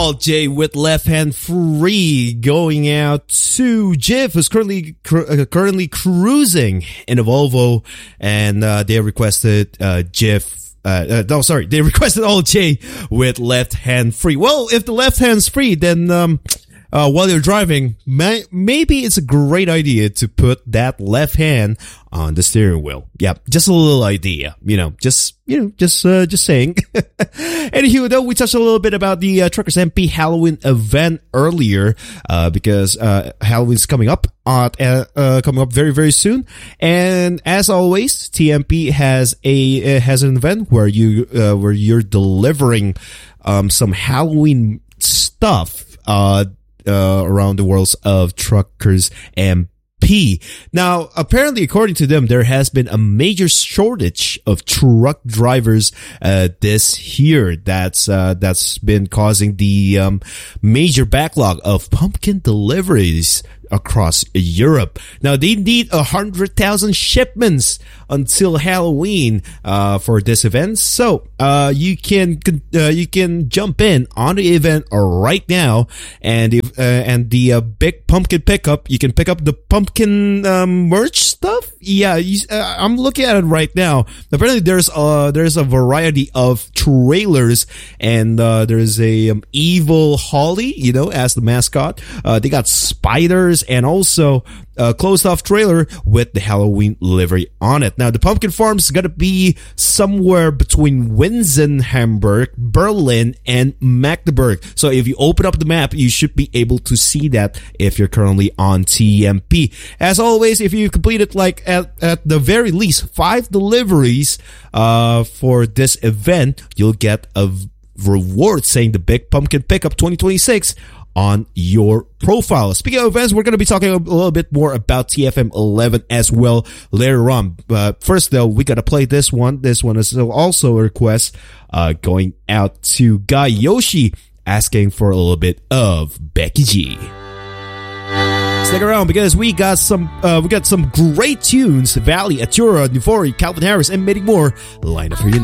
Alt J with Left Hand Free going out to Jiff, who's currently cruising in a Volvo, and they requested Jiff. They requested Alt J with Left Hand Free. Well, if the left hand's free, then while you're driving, maybe it's a great idea to put that left hand on the steering wheel. Yeah, just a little idea, just saying. Anywho, though, we touched a little bit about the Truckers MP Halloween event earlier, because Halloween's coming up very, very soon. And as always, TMP has an event where you're delivering some Halloween stuff around the worlds of Truckers MP. Now, apparently, according to them, there has been a major shortage of truck drivers this year. That's been causing the major backlog of pumpkin deliveries across Europe. Now, they need 100,000 shipments until Halloween for this event. So you can jump in on the event right now, and the big pumpkin pickup, you can pick up the pumpkin merch stuff. Yeah, I'm looking at it right now. Apparently, there's a variety of trailers, and there's a evil Holly, as the mascot. They got spiders and also a closed-off trailer with the Halloween livery on it. Now, the pumpkin farm is going to be somewhere between Winsen, Hamburg, Berlin, and Magdeburg. So if you open up the map, you should be able to see that if you're currently on TMP. As always, if you completed at the very least 5 deliveries for this event, you'll get a reward saying the Big Pumpkin Pickup 2026 on your profile. Speaking of events, we're going to be talking a little bit more about TFM 11 as well later on. But first, though, we got to play this one. This one is also a request going out to Guy Yoshi, asking for a little bit of Becky G. Stick around because we got some great tunes. Valley, Atura, Nuvori, Calvin Harris, and many more lined up for you